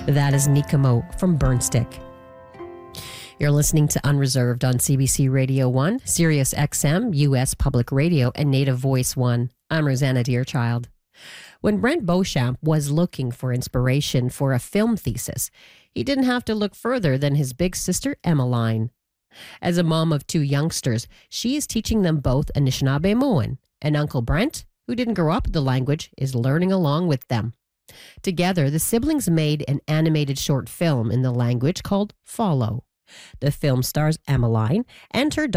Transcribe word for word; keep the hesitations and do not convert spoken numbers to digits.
That is Nikamo from Burnstick. You're listening to Unreserved on C B C Radio one, Sirius X M, U S Public Radio, and Native Voice one. I'm Rosanna Deerchild. When Brent Beauchamp was looking for inspiration for a film thesis, he didn't have to look further than his big sister, Emmeline. As a mom of two youngsters, she is teaching them both Anishinaabe-Moan, and Uncle Brent, who didn't grow up with the language, is learning along with them. Together, the siblings made an animated short film in the language called Follow. The film stars Emmeline and her